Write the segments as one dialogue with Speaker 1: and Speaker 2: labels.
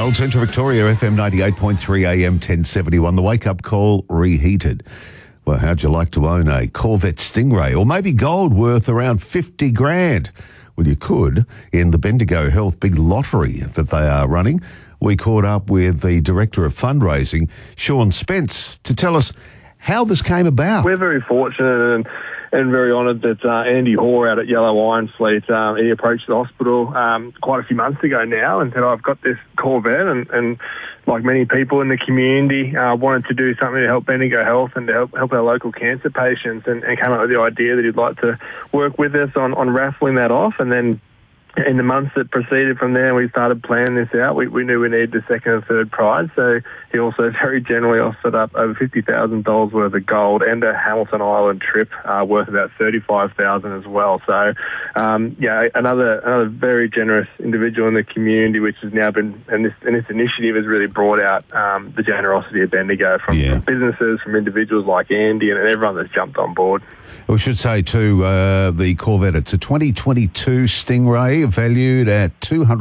Speaker 1: Gold Central Victoria, FM 98.3 AM 1071. The wake-up call reheated. Well, how'd you like to own a Corvette Stingray or maybe gold worth around 50 grand? Well, you could in the Bendigo Health Big Lottery that they are running. We caught up with the Director of Fundraising, Sean Spence, to tell us how this came about.
Speaker 2: We're very fortunate and very honoured that Andy Hoare out at Yellow Iron Fleet, he approached the hospital quite a few months ago now and said, I've got this Corvette and like many people in the community, wanted to do something to help Bendigo Health and to help our local cancer patients and came up with the idea that he'd like to work with us on raffling that off. And then in the months that proceeded from there, we started planning this out. We knew we needed the second and third prize, so he also very generally offered up over $50,000 worth of gold and a Hamilton Island trip worth about $35,000 as well. So, another very generous individual in the community, which has now been, and this initiative has really brought out the generosity of Bendigo from businesses, from individuals like Andy, and everyone that's jumped on board.
Speaker 1: We should say too, the Corvette, it's a 2022 Stingray valued at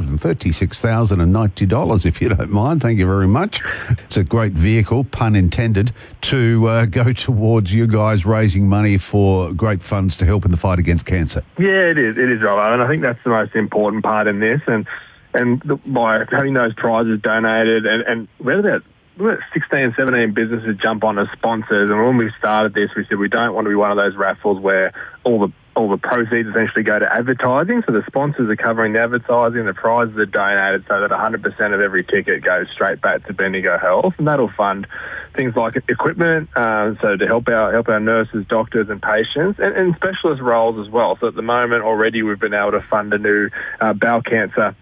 Speaker 1: $236,090, if you don't mind. Thank you very much. It's a great vehicle, pun intended, to go towards you guys raising money for great funds to help in the fight against cancer.
Speaker 2: Yeah, it is, Robbo, and I think that's the most important part in this. And by having those prizes donated, and we had about 16, 17 businesses jump on as sponsors, and when we started this, we said we don't want to be one of those raffles where all the proceeds essentially go to advertising. So the sponsors are covering the advertising, the prizes are donated so that 100% of every ticket goes straight back to Bendigo Health, and that'll fund things like equipment, so to help our nurses, doctors and patients, and specialist roles as well. So at the moment already we've been able to fund a new bowel cancer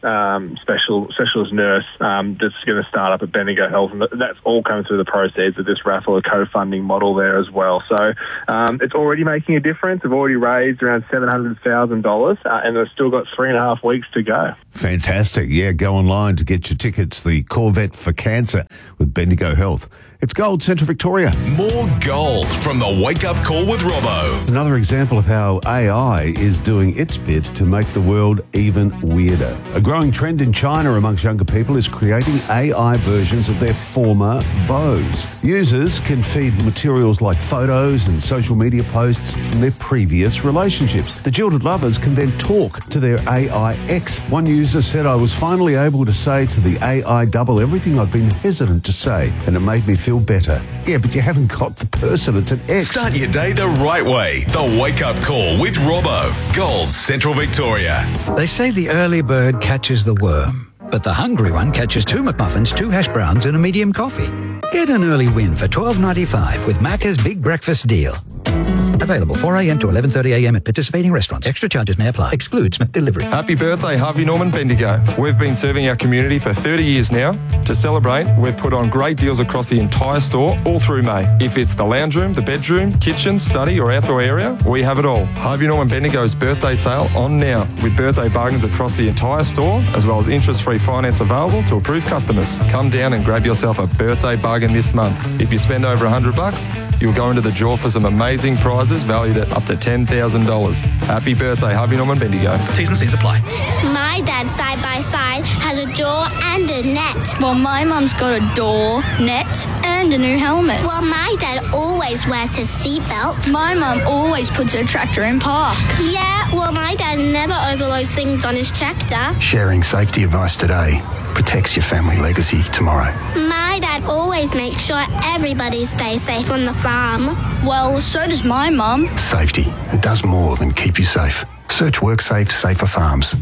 Speaker 2: specialist nurse that's going to start up at Bendigo Health, and that's all coming through the proceeds of this raffle, a co-funding model there as well. So it's already making a difference. We've already raised around $700,000 and we've still got 3.5 weeks to go.
Speaker 1: Fantastic. Yeah, go online to get your tickets. The Corvette for Cancer with Bendigo Health. It's Gold Central Victoria.
Speaker 3: More gold from the Wake Up Call with Robbo.
Speaker 1: Another example of how AI is doing its bit to make the world even weirder. A growing trend in China amongst younger people is creating AI versions of their former beaux. Users can feed materials like photos and social media posts from their previous relationships. The jilted lovers can then talk to their AI ex. One user said, I was finally able to say to the AI double everything I've been hesitant to say, and it made me feel better. Yeah, but you haven't got the person, it's an ex.
Speaker 3: Start your day the right way. The Wake Up Call with Robbo. Gold Central Victoria.
Speaker 4: They say the early bird catches the worm, but the hungry one catches 2 McMuffins, 2 hash browns and a medium coffee. Get an early win for $12.95 with Macca's Big Breakfast Deal. Available 4 a.m. to 11:30 a.m. at participating restaurants. Extra charges may apply. Excludes McDelivery.
Speaker 5: Happy birthday, Harvey Norman Bendigo. We've been serving our community for 30 years now. To celebrate, we've put on great deals across the entire store all through May. If it's the lounge room, the bedroom, kitchen, study or outdoor area, we have it all. Harvey Norman Bendigo's birthday sale on now with birthday bargains across the entire store, as well as interest-free finance available to approved customers. Come down and grab yourself a birthday bargain this month. If you spend over $100, you'll go into the draw for some amazing prizes valued at up to $10,000. Happy birthday, Harvey Norman Bendigo.
Speaker 4: T's and C's apply.
Speaker 6: My dad, side by side, has a door and a net.
Speaker 7: Well, my mum's got a door, net, and a new helmet.
Speaker 6: Well, my dad always wears his seatbelt.
Speaker 7: My mum always puts her tractor in park.
Speaker 6: Yeah, well, my dad never overloads things on his tractor.
Speaker 8: Sharing safety advice today protects your family legacy tomorrow.
Speaker 6: My dad always makes sure everybody stays safe on the farm.
Speaker 7: Well, so does my mum.
Speaker 8: Safety. It does more than keep you safe. Search WorkSafe Safer Farms.